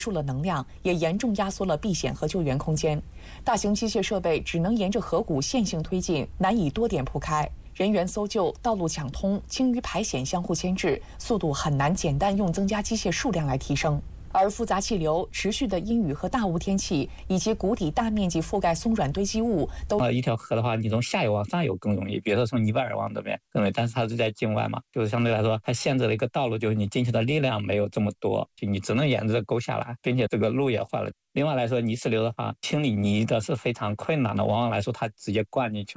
出了能量，也严重压缩了避险和救援空间。大型机械设备只能沿着河谷线性推进，难以多点铺开。人员搜救、道路抢通、清淤排险相互牵制，速度很难简单用增加机械数量来提升。而复杂气流、持续的阴雨和大雾天气，以及谷底大面积覆盖松软堆积物，都一条河的话，你从下游往上游更容易，比如说从尼泊尔往这边更容易，但是它是在境外嘛，就是相对来说它限制了一个道路，就是你进去的力量没有这么多，就你只能沿着沟下来，并且这个路也坏了。另外来说，泥石流的话，清理泥的是非常困难的，往往来说它直接灌进去。